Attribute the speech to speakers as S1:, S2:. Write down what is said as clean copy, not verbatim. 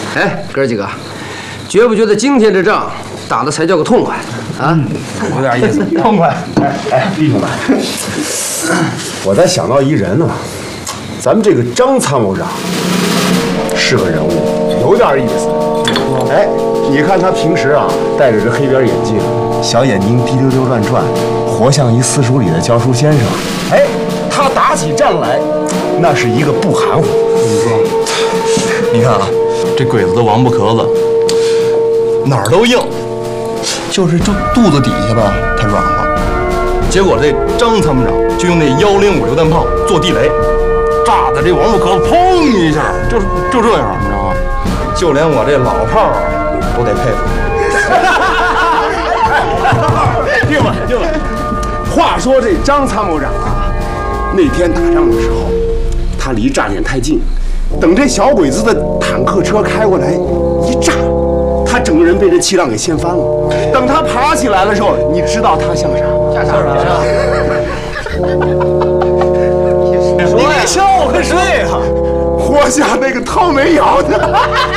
S1: 哎，哥几个，觉不觉得今天这仗打的才叫个痛快啊？
S2: 有点意思，
S3: 痛快。哎，弟兄们，我才想到一人呢，咱们这个张参谋长是个人物，有点意思。哎，你看他平时啊戴着这黑边眼镜，小眼睛滴溜溜乱转，活像一私塾里的教书先生。哎，他打起仗来，那是一个不含糊。
S2: 你看啊，这鬼子的王八壳子哪儿都硬，就是肚子底下吧，它软了。结果这张参谋长就用那105榴弹炮做地雷，炸的这王八壳子砰一下，就这样，你知道吗？就连我这老炮儿都得佩服。
S3: 听吧，听吧。话说这张参谋长啊，那天打仗的时候，他离炸点太近，等这小鬼子的坦克车开过来一炸，他整个人被这气浪给掀翻了。等他爬起来的时候，你知道他像啥吗？
S1: 像啥？
S3: 你别笑，快睡啊！活像那个汤没咬的。